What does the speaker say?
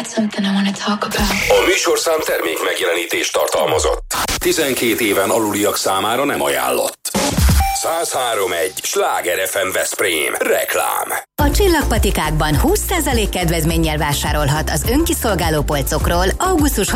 A műsorszám termék megjelenítést tartalmazott. 12 éven aluliak számára nem ajánlott. 103.1 Sláger FM Veszprém. Reklám. A Csillagpatikákban 20% kedvezménnyel vásárolhat az önkiszolgáló polcokról augusztus